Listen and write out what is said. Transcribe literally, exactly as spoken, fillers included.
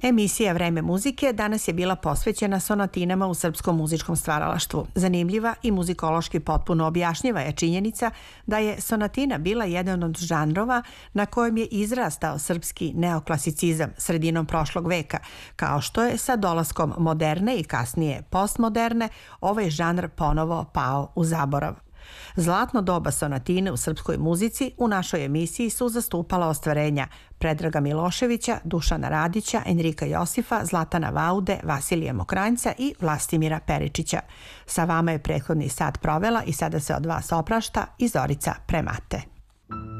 Emisija Vreme muzike danas je bila posvećena sonatinama u srpskom muzičkom stvaralaštvu. Zanimljiva i muzikološki potpuno objašnjiva je činjenica da je sonatina bila jedan od žanrova na kojem je izrastao srpski neoklasicizam sredinom prošlog veka, kao što je sa dolaskom moderne i kasnije postmoderne ovaj žanr ponovo pao u zaborav. Zlatno doba sonatine u srpskoj muzici u našoj emisiji su zastupala ostvarenja Predraga Miloševića, Dušana Radića, Enrika Josifa, Zlatana Vaude, Vasilija Mokranjca i Vlastimira Peričića. Sa vama je prethodni sat provela i sada se od vas oprašta i Zorica Premate.